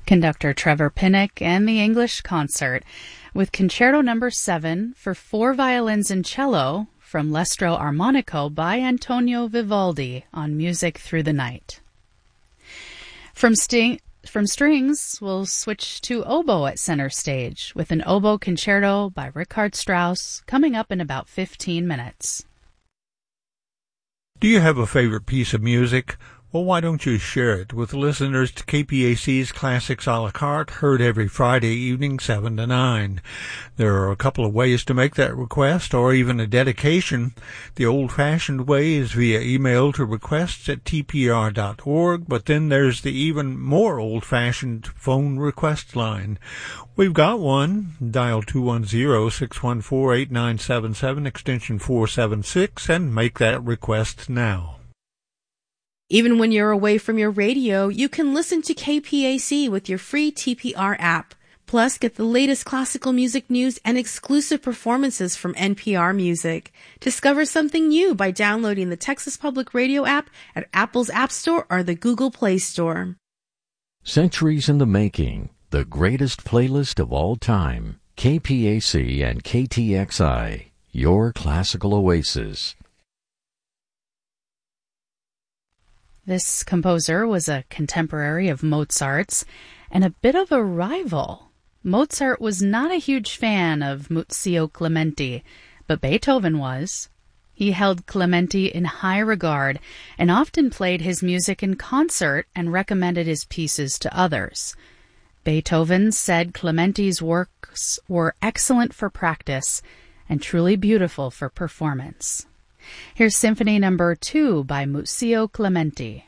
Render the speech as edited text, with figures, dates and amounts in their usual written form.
Conductor Trevor Pinnock and the English Concert with Concerto No. 7 for 4 violins and cello from L'Estro Armonico by Antonio Vivaldi on Music Through the Night. From strings, we'll switch to oboe at center stage with an oboe concerto by Richard Strauss coming up in about 15 minutes. Do you have a favorite piece of music? Well, why don't you share it with listeners to KPAC's Classics a la carte, heard every Friday evening 7 to 9. There are a couple of ways to make that request, or even a dedication. The old-fashioned way is via email to requests@tpr.org, but then there's the even more old-fashioned phone request line. We've got one. Dial 210-614-8977, extension 476, and make that request now. Even when you're away from your radio, you can listen to KPAC with your free TPR app. Plus, get the latest classical music news and exclusive performances from NPR Music. Discover something new by downloading the Texas Public Radio app at Apple's App Store or the Google Play Store. Centuries in the Making, the greatest playlist of all time. KPAC and KTXI, your classical oasis. This composer was a contemporary of Mozart's and a bit of a rival. Mozart was not a huge fan of Muzio Clementi, but Beethoven was. He held Clementi in high regard and often played his music in concert and recommended his pieces to others. Beethoven said Clementi's works were excellent for practice and truly beautiful for performance. Here's Symphony No. 2 by Muzio Clementi.